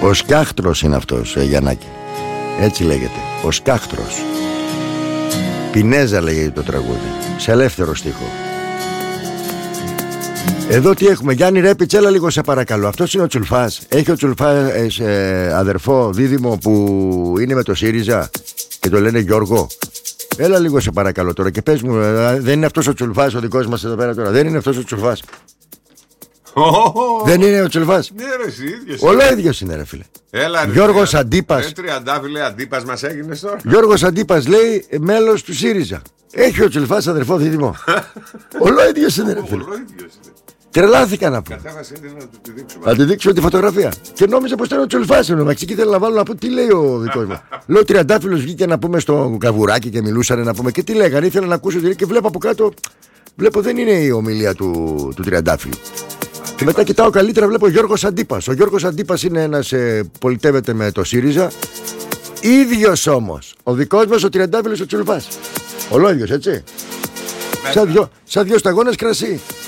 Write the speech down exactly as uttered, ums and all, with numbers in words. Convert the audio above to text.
Ο Σκάχτρος είναι αυτός, ε, Γιαννάκη. Έτσι λέγεται, ο Σκάχτρος. Πινέζα λέγεται το τραγούδι, σε ελεύθερο στίχο. Εδώ τι έχουμε, Γιάννη Ρέπιτς, έλα λίγο σε παρακαλώ. Αυτός είναι ο Τσουλφάς. Έχει ο Τσουλφάς ε, αδερφό δίδυμο που είναι με το ΣΥΡΙΖΑ και το λένε Γιώργο. Έλα λίγο σε παρακαλώ τώρα και πες μου, ε, δεν είναι αυτός ο Τσουλφάς ο δικός μας εδώ πέρα τώρα? Δεν είναι αυτός ο Τσουλφάς? Oh, δεν είναι ο Τσουλφάς? Ναι, ρε, εσύ ίδιος. Όλο ίδιος είναι, ρε φίλε. Έλα, ρε, Γιώργος Αντίπας. Ε, τριαντάφυλλε, Αντίπας μας έγινες τώρα. Γιώργος Αντίπας λέει μέλος του ΣΥΡΙΖΑ. Έχει ο Τσουλφάς αδερφό δίδυμο. Όλο ίδιος είναι, ρε φίλε. Τρελάθηκα να πω. Κατέβασε να τη δείξουμε. Να τη δείξω τη φωτογραφία. Και νόμιζα πως ήταν ο Τσουλφάς. Μεταξύ και ήθελα να βάλω να πω τι λέει ο δικός μου. Λέω τριαντάφυλλος βγήκε να πούμε στο καβουράκι και μιλούσαν να πούμε. Και τι λέγανε, ήθελα να ακούσω και βλέπω από κάτω. Βλέπω δεν είναι η ομιλία του, του τριαντάφυλλου. Και μετά κοιτάω καλύτερα, βλέπω Γιώργος Αντίπας. Ο Γιώργος Αντίπας είναι ένας ε, πολιτεύεται με το ΣΥΡΙΖΑ. Ίδιος όμως. Ο δικός μας ο τριαντάφυλλος ο Τσουλφάς. Ολόιδιος, έτσι. Σαν δυο, σαν δυο σταγόνες κρασί.